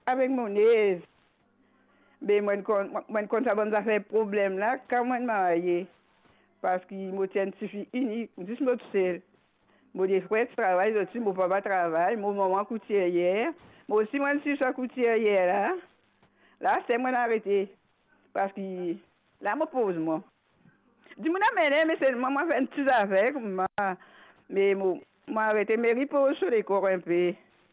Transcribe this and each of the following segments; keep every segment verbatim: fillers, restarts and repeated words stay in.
avec mon aise. Mais moi, quand ça va faire problème là, quand moi marié, parce qu'il me tient une fille unique, juste moi tout seul. Mon des frères travaillent aussi, mon papa travaille, mon maman couturière. Moi aussi, moi, je suis couturière là. Là, c'est moi arrêté. Parce que là, je pose moi. Dis-moi, mais c'est moi, je fais une petite affaire, mais moi, arrêté, mais repose sur les corps un peu.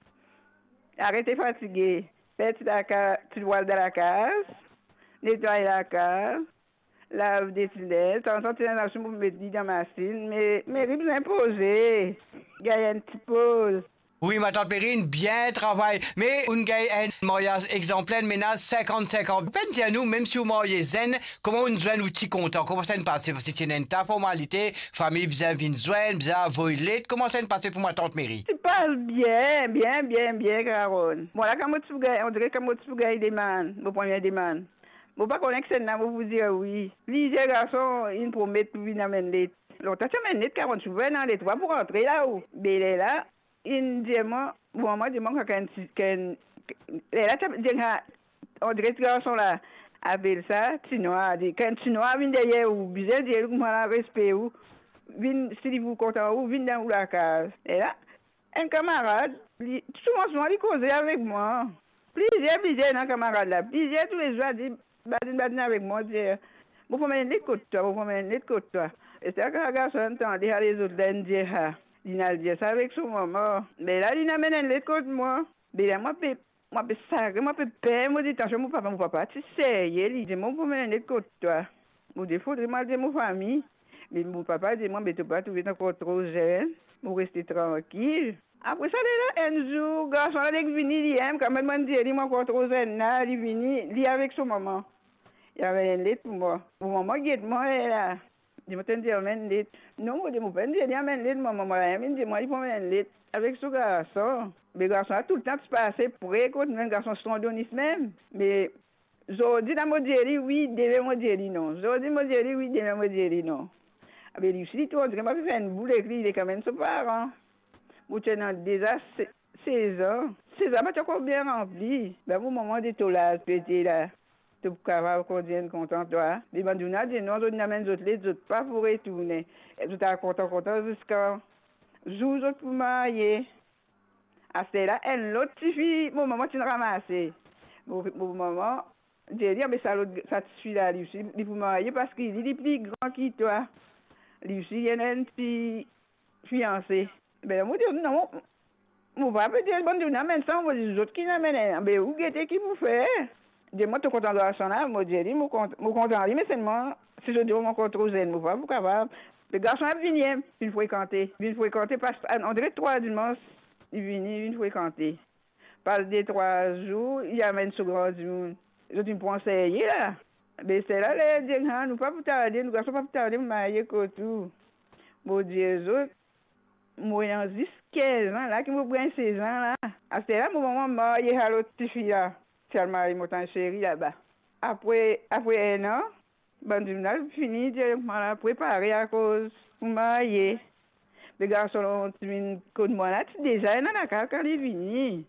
Arrêtez fatigué. Faites la case, tu vois de la case, nettoie la case, lave des filets, t'entends, tu as la chambre pour mettre dans ma machine, mais, mais il vous imposer. Gagne une petite pause. Oui, ma tante Périne, bien travail. Mais on gagne un mariage exemplaire, maintenant cinquante cinquante. Pensez à nous, même si vous mariez zen, comment on joue outil content? Comment ça se passe? C'est une formalité, famille bien vient joindre, bien voiler. Comment ça se passe pour ma tante Mérie? Tu parles bien, bien, bien, bien, Caron. Bon, là, quand tu gagnes, on dirait que tu gagnes des man, mon premier demande. Bon, pas connaître que c'est là, vous dire oui. Les garçons, ils promettent pour venir amener. Longtemps, tu amènes quarante, tu veux dans les trois pour rentrer là-haut. Mais là, il dit moi, bon, moi, dis-moi qu'un, qu'un, là, on dirait que les garçons là, appellent ça, chinois, quand chinois vient derrière ou, bizarre, dire, moi, respect ou, vient, si vous content ou, vient dans la case. Et là, un camarade, souvent, souvent, il cause avec moi. Plusieurs, plusieurs, un camarade là, plusieurs, tous les jours, dit, badin, badin avec moi, dire, vous pouvez mettre les côtes, toi, vous pouvez mettre les côtes, toi. Et c'est que le garçon entendait les autres là, dire, ah, il n'a dit ça avec son maman. Mais là, il n'a mené les côtes, moi. Mais là, moi, moi, je sacré, moi, je père, moi, je dis, attention, mon papa, mon papa, tu sais, il dit, moi, vous pouvez mettre les côtes, toi. Mon défaut, je moi, dire, mon famille. Mais mon papa dit, moi, mais tu pas trouver encore trop jeune, pour rester tranquille. Après ça, là, un jour, le garçon, là, il est venu, il aime, quand même, il dit, il est encore trop jeune, là, il est venu, il est avec son maman. Il y avait une lettre pour moi. Mon maman, guette moi, là. Je me dis, amène une lettre. Non, moi, je me dis, je dis, amène une lettre, maman, moi, je dis, moi, il faut amène une lettre avec ce garçon. Mais le garçon a tout le temps passé pour écouter, même garçon strondoniste même. Mais, je dis, dans mon diary, oui, devait mon diary, non. Je dis, mon diary, oui, devait mon diary, non. Mais lui aussi, toi, je m'a fait une boule écrite, il est quand même son parent. Vous tenez déjà seize ans. seize ans, mais tu as encore bien rempli. Ben, mon maman dit, tout là, pété là. Tu es capable qu'on vienne content, toi. Mais ben, on a dit, non, on amène les autres, les autres, pas pour retourner. Et tu es content, content jusqu'à jour, autres pour marier. À ce là, elle, l'autre fille, mon maman, tu ne ramasses. Mon, mon maman, j'ai dit, mais ça, ça te suit là, lui aussi, il pour marier parce qu'il est plus grand que toi. Lui aussi, il y a un petit fiancé. Ben, moi, je dis, non, mon papa dit, bon, tu n'amènes ça, moi, les autres qui n'amènent. Ben, où est-ce qui vous fait? Dis-moi, tu es content de la son là, moi, j'ai dit, moi, content, mais seulement, si je dis, mon compte trop zen, moi, pas capable. Le garçon a venu, il fréquenter. Il fréquenter, parce qu'on dirait trois dimanches, il vient, il fréquenter. Par des trois jours, il amène ce grand jour. Je dis, pour enseigner, là. Mais c'est là, les gens, hein, nous pas pour tarder, nous garçons pas pour tarder, nous marier que tout. Mon Dieu, autres, moi, en dix, quinze ans, là, qui me prennent seize ans, là. À ce là, mon maman marié à l'autre petite fille, là. C'est le mari, mon tante chérie, là-bas. Après, après un an, ben, du final, fini, directement, là, préparé à cause, pour marier. Les garçons ont une coup de moi, là, déjà, il y en a quand il est venu.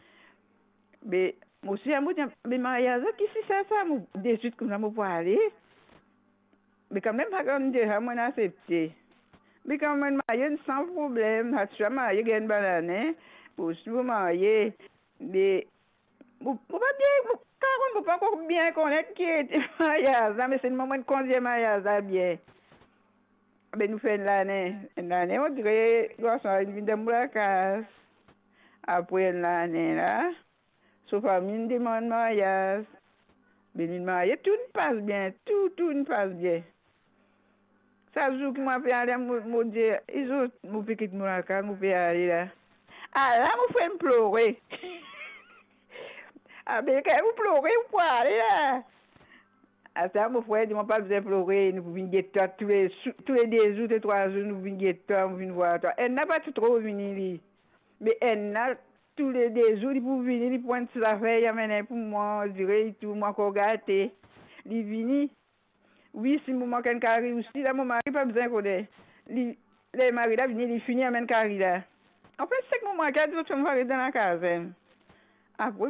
Mais, moi aussi, je me dis, mais mariage, qu'est-ce que c'est ça, moi, des suites comme ça, moi, pour aller. Mais quand même, pas comme déjà, moi, accepté. Mais quand même, marié, sans problème, je suis marié, j'ai une banane, pour se marier. Mais, je ne peux pas dire, car on ne peut pas encore bien connaître qui est mariage, mais c'est le moment de conduire mariage, bien. Mais nous faisons l'année. L'année, on dirait, nous sommes venus de la casse. Après l'année, là, sauf à mine demande mariage. Mais nous mariés, tout passe bien, tout, tout passe bien. Ça joue que moi, je vais aller, je dire, ils ont, je vais quitter mon cas, je vais aller là. Ah là, je vais me pleurer. Ah, mais quand vous pleurez, vous pouvez aller là. À ça, mon frère, dit, moi, pas besoin de pleurer, nous venons guetter toi, tous les, tous les deux jours, tous les trois jours, nous venons guetter toi, nous venons voir toi. Elle n'a pas tout trop venu, mais elle n'a tous les deux jours, il peut venir, il prend ses affaires, il amène pour moi, je dirais, tout, moi, qu'on gâté. Il vient. Oui, si mon manque un carré aussi, là, mon mari, pas besoin qu'on ait. Les maris, là, viennent, il finit, amène carré là. En fait, c'est que mon mari a dit, je vais me dans la case. Après,